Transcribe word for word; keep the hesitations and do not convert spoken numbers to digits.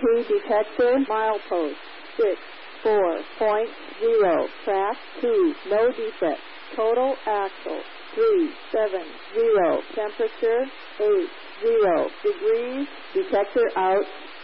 T detector, milepost six four point zero, track two, no defect. Total axle three seven zero, temperature eight zero degrees, detector out.